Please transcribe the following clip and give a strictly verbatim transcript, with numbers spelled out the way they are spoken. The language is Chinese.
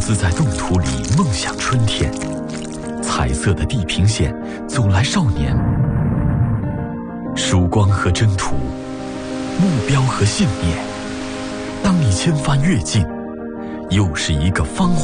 自在动途里梦想春天，彩色的地平线，走来少年。曙光和征途，目标和信念。当你千帆越尽，又是一个芳华。